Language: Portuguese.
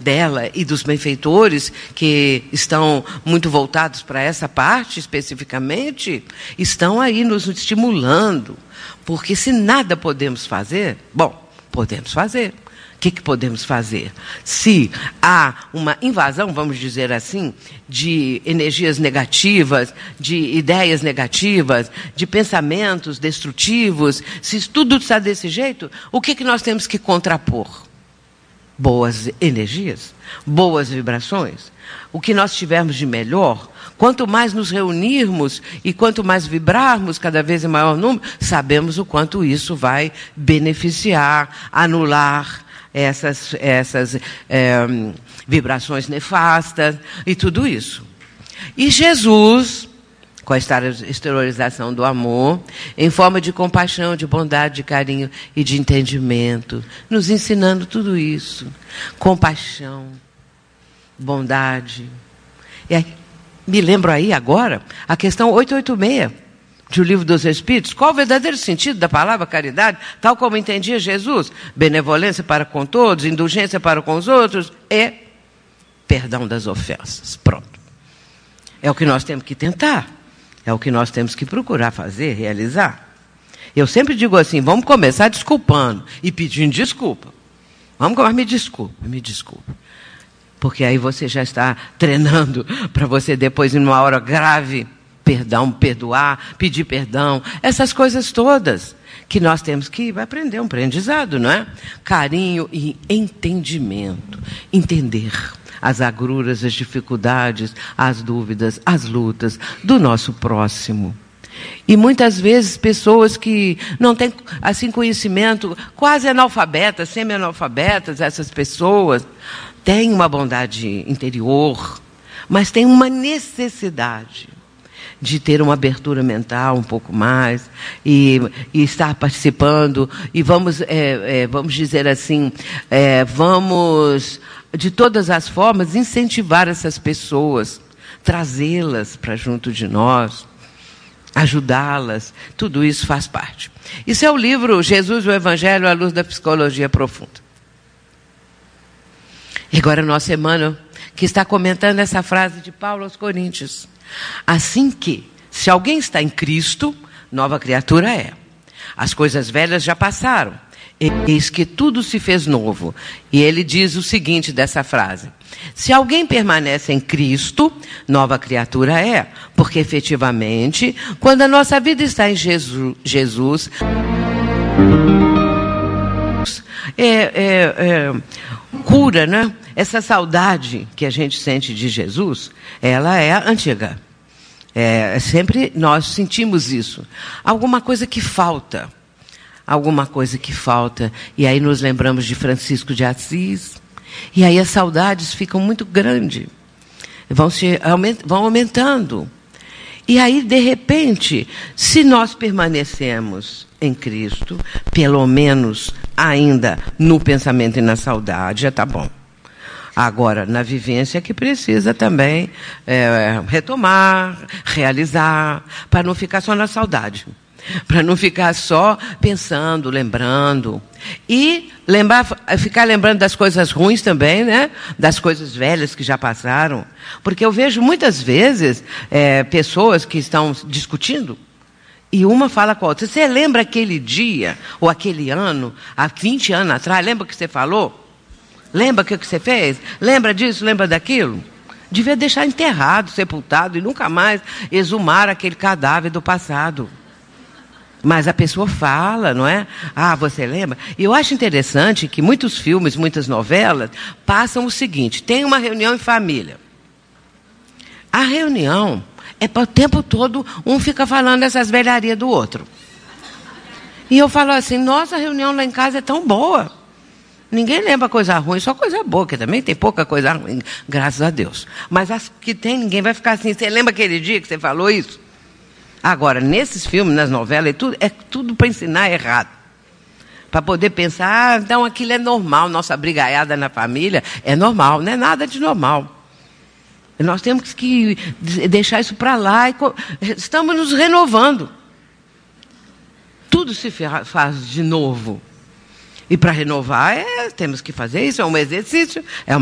dela e dos benfeitores que estão muito voltados para essa parte especificamente, estão aí nos estimulando. Porque se nada podemos fazer, bom, podemos fazer. O que podemos fazer? Se há uma invasão, vamos dizer assim, de energias negativas, de ideias negativas, de pensamentos destrutivos, se tudo está desse jeito, o que nós temos que contrapor? Boas energias, boas vibrações. O que nós tivermos de melhor, quanto mais nos reunirmos e quanto mais vibrarmos cada vez em maior número, sabemos o quanto isso vai beneficiar, anular essas vibrações nefastas e tudo isso. E Jesus, com a exteriorização do amor, em forma de compaixão, de bondade, de carinho e de entendimento, nos ensinando tudo isso. Compaixão, bondade. E aí, me lembro aí agora a questão 886 do Livro dos Espíritos. Qual o verdadeiro sentido da palavra caridade, tal como entendia Jesus? Benevolência para com todos, indulgência para com os outros e perdão das ofensas. Pronto. É o que nós temos que tentar. É o que nós temos que procurar fazer, realizar. Eu sempre digo assim, vamos começar desculpando e pedindo desculpa. Vamos começar, me desculpa. Porque aí você já está treinando para você depois, em uma hora grave, perdão, perdoar, pedir perdão, essas coisas todas que nós temos que aprender, um aprendizado, não é? Carinho e entendimento. Entender as agruras, as dificuldades, as dúvidas, as lutas do nosso próximo. E muitas vezes pessoas que não têm assim conhecimento, quase analfabetas, semi-analfabetas, essas pessoas têm uma bondade interior, mas têm uma necessidade de ter uma abertura mental um pouco mais e estar participando e vamos dizer assim, vamos de todas as formas incentivar essas pessoas, trazê-las para junto de nós, ajudá-las, tudo isso faz parte. Isso é o livro Jesus, o Evangelho à Luz da Psicologia Profunda. E agora nosso Emmanuel, que está comentando essa frase de Paulo aos Coríntios. Assim que, se alguém está em Cristo, nova criatura é. As coisas velhas já passaram. Eis que tudo se fez novo. E ele diz o seguinte dessa frase. Se alguém permanece em Cristo, nova criatura é. Porque efetivamente, quando a nossa vida está em Jesus cura, né? Essa saudade que a gente sente de Jesus, ela é antiga. Sempre nós sentimos isso. Alguma coisa que falta. E aí nos lembramos de Francisco de Assis. E aí as saudades ficam muito grandes. Vão aumentando. E aí, de repente, se nós permanecemos em Cristo, pelo menos ainda no pensamento e na saudade, já está bom. Agora, na vivência que precisa também retomar, realizar, para não ficar só na saudade. Para não ficar só pensando, lembrando. E ficar lembrando das coisas ruins também, né? Das coisas velhas que já passaram. Porque eu vejo muitas vezes pessoas que estão discutindo e uma fala com a outra. Você lembra aquele dia ou aquele ano, há 20 anos atrás, lembra o que você falou? Lembra o que você fez? Lembra disso, lembra daquilo? Devia deixar enterrado, sepultado e nunca mais exumar aquele cadáver do passado. Mas a pessoa fala, não é? Ah, você lembra? E eu acho interessante que muitos filmes, muitas novelas, passam o seguinte, tem uma reunião em família. A reunião é para o tempo todo, um fica falando essas velharias do outro. E eu falo assim, nossa, a reunião lá em casa é tão boa. Ninguém lembra coisa ruim, só coisa boa, que também tem pouca coisa ruim, graças a Deus. Mas as que tem, ninguém vai ficar assim, você lembra aquele dia que você falou isso? Agora, nesses filmes, nas novelas, é tudo para ensinar errado. Para poder pensar, então aquilo é normal, nossa brigaiada na família é normal, não é nada de normal. Nós temos que deixar isso para lá e estamos nos renovando. Tudo se faz de novo. E para renovar, temos que fazer isso, é um exercício, é uma